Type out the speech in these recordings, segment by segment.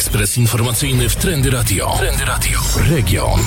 Ekspres informacyjny w Trendy Radio. Trendy Radio. Region.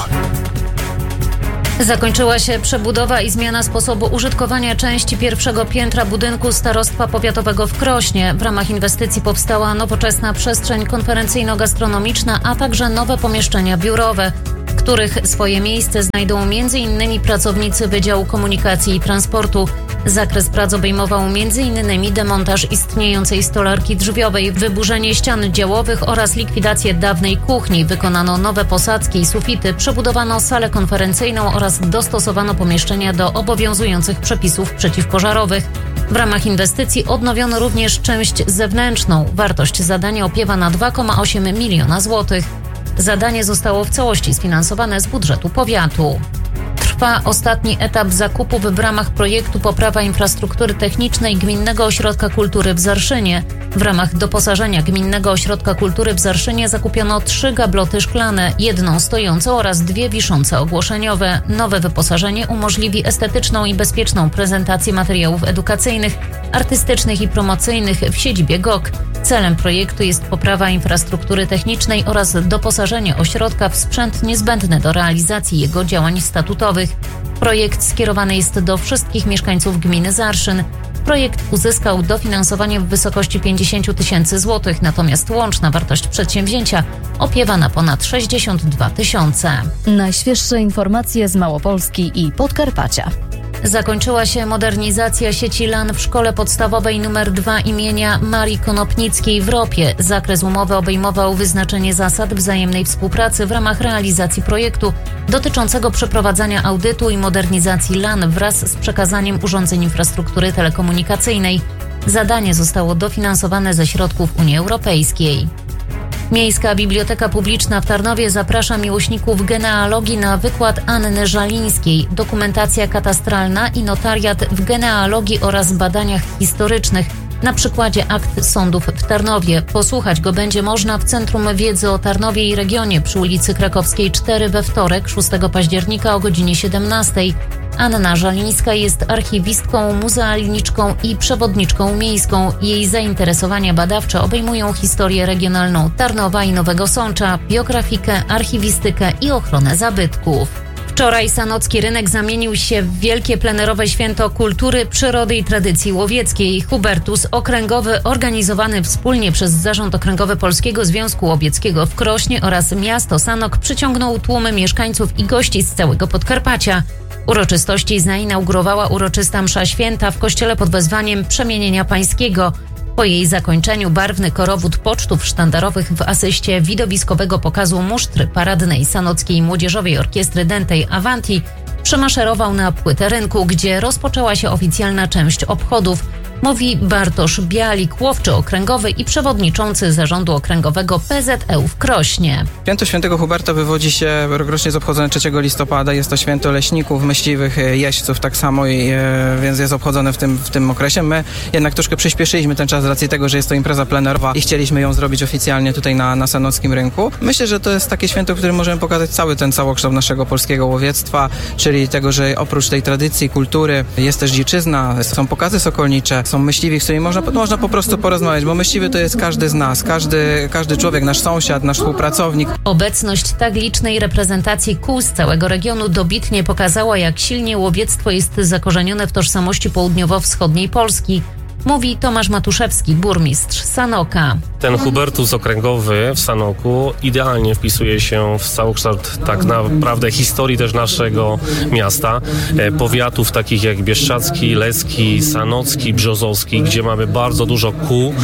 Zakończyła się przebudowa i zmiana sposobu użytkowania części pierwszego piętra budynku Starostwa Powiatowego w Krośnie. W ramach inwestycji powstała nowoczesna przestrzeń konferencyjno-gastronomiczna, a także nowe pomieszczenia biurowe, w których swoje miejsce znajdą m.in. pracownicy Wydziału Komunikacji i Transportu. Zakres prac obejmował m.in. demontaż istniejącej stolarki drzwiowej, wyburzenie ścian działowych oraz likwidację dawnej kuchni. Wykonano nowe posadzki i sufity, przebudowano salę konferencyjną oraz dostosowano pomieszczenia do obowiązujących przepisów przeciwpożarowych. W ramach inwestycji odnowiono również część zewnętrzną. Wartość zadania opiewa na 2,8 miliona złotych. Zadanie zostało w całości sfinansowane z budżetu powiatu. Trwa ostatni etap zakupów w ramach projektu Poprawa infrastruktury technicznej Gminnego Ośrodka Kultury w Zarszynie. W ramach doposażenia Gminnego Ośrodka Kultury w Zarszynie zakupiono 3 gabloty szklane, 1 stojącą oraz 2 wiszące ogłoszeniowe. Nowe wyposażenie umożliwi estetyczną i bezpieczną prezentację materiałów edukacyjnych, artystycznych i promocyjnych w siedzibie GOK. Celem projektu jest poprawa infrastruktury technicznej oraz doposażenie ośrodka w sprzęt niezbędny do realizacji jego działań statutowych. Projekt skierowany jest do wszystkich mieszkańców gminy Zarszyn. Projekt uzyskał dofinansowanie w wysokości 50 tysięcy złotych, natomiast łączna wartość przedsięwzięcia opiewa na ponad 62 tysiące. Najświeższe informacje z Małopolski i Podkarpacia. Zakończyła się modernizacja sieci LAN w szkole podstawowej nr 2 imienia Marii Konopnickiej w Ropie. Zakres umowy obejmował wyznaczenie zasad wzajemnej współpracy w ramach realizacji projektu dotyczącego przeprowadzania audytu i modernizacji LAN wraz z przekazaniem urządzeń infrastruktury telekomunikacyjnej. Zadanie zostało dofinansowane ze środków Unii Europejskiej. Miejska Biblioteka Publiczna w Tarnowie zaprasza miłośników genealogii na wykład Anny Żalińskiej, dokumentacja katastralna i notariat w genealogii oraz badaniach historycznych na przykładzie akt sądów w Tarnowie. Posłuchać go będzie można w Centrum Wiedzy o Tarnowie i regionie przy ulicy Krakowskiej 4 we wtorek 6 października o godzinie 17. Anna Żalińska jest archiwistką, muzealniczką i przewodniczką miejską. Jej zainteresowania badawcze obejmują historię regionalną Tarnowa i Nowego Sącza, biografikę, archiwistykę i ochronę zabytków. Wczoraj Sanocki Rynek zamienił się w wielkie plenerowe święto kultury, przyrody i tradycji łowieckiej. Hubertus Okręgowy, organizowany wspólnie przez Zarząd Okręgowy Polskiego Związku Łowieckiego w Krośnie oraz miasto Sanok, przyciągnął tłumy mieszkańców i gości z całego Podkarpacia. Uroczystości zainaugurowała uroczysta msza święta w kościele pod wezwaniem Przemienienia Pańskiego. Po jej zakończeniu barwny korowód pocztów sztandarowych w asyście widowiskowego pokazu musztry paradnej Sanockiej Młodzieżowej Orkiestry Dętej Avanti przemaszerował na płytę rynku, gdzie rozpoczęła się oficjalna część obchodów. Mówi Bartosz Bialik, łowczy okręgowy i przewodniczący Zarządu Okręgowego PZŁ w Krośnie. Święto Świętego Huberta wywodzi się, rokrocznie jest obchodzone 3 listopada. Jest to święto leśników, myśliwych, jeźdźców tak samo, więc jest obchodzone w tym okresie. My jednak troszkę przyspieszyliśmy ten czas z racji tego, że jest to impreza plenerowa i chcieliśmy ją zrobić oficjalnie tutaj na Sanockim Rynku. Myślę, że to jest takie święto, w którym możemy pokazać ten całokształt naszego polskiego łowiectwa, czyli tego, że oprócz tej tradycji, kultury jest też dziczyzna, są pokazy sokolnicze, są myśliwi, z którymi można po prostu porozmawiać, bo myśliwy to jest każdy z nas, każdy człowiek, nasz sąsiad, nasz współpracownik. Obecność tak licznej reprezentacji kół z całego regionu dobitnie pokazała, jak silnie łowiectwo jest zakorzenione w tożsamości południowo-wschodniej Polski. Mówi Tomasz Matuszewski, burmistrz Sanoka. Ten Hubertus Okręgowy w Sanoku idealnie wpisuje się w całokształt tak naprawdę historii też naszego miasta, powiatów takich jak Bieszczadzki, Leski, Sanocki, Brzozowski, gdzie mamy bardzo dużo kół,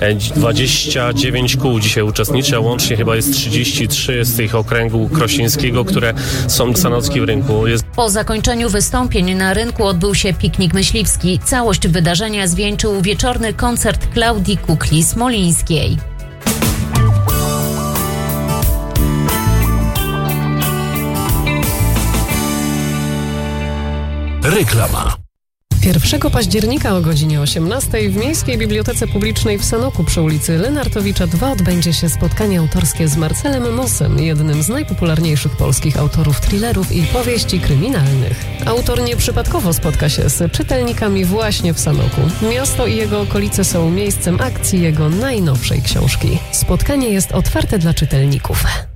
29 kół dzisiaj uczestniczy, a łącznie chyba jest 33 z tych okręgu krośnieńskiego, które są w Sanockim Rynku. Po zakończeniu wystąpień na rynku odbył się piknik myśliwski. Całość wydarzenia zwieńczył wieczorny koncert Klaudii Kukli-Smolińskiej. Reklama. 1 października o godzinie 18 w Miejskiej Bibliotece Publicznej w Sanoku przy ulicy Lenartowicza 2 odbędzie się spotkanie autorskie z Marcelem Mossem, jednym z najpopularniejszych polskich autorów thrillerów i powieści kryminalnych. Autor nieprzypadkowo spotka się z czytelnikami właśnie w Sanoku. Miasto i jego okolice są miejscem akcji jego najnowszej książki. Spotkanie jest otwarte dla czytelników.